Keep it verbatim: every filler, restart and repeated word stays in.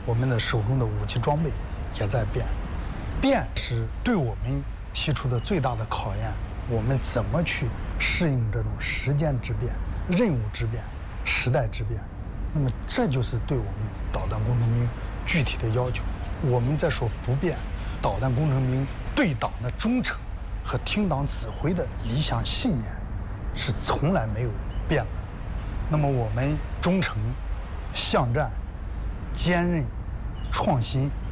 我们的手中的武器装备也在变。变是对我们提出的最大的考验，我们怎么去适应这种时间之变、任务之变、时代之变？那么这就是对我们导弹工程兵具体的要求。我们在说不变，导弹工程兵对党的忠诚和听党指挥的理想信念是从来没有变的。那么我们忠诚、向战、坚韧、创新、